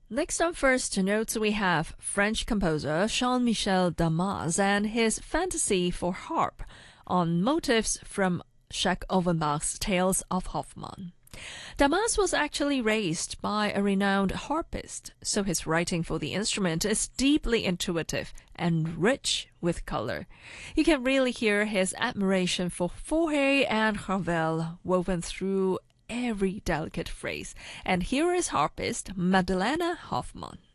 Next on First Notes, we have French composer Jean-Michel Damas and his Fantasy for Harp on motifs from Jacques Offenbach's Tales of Hoffmann. Damas was actually raised by a renowned harpist, so his writing for the instrument is deeply intuitive and rich with color. You can really hear his admiration for Fauré and Ravel woven through every delicate phrase. And here is harpist Madeleine Hoffmann.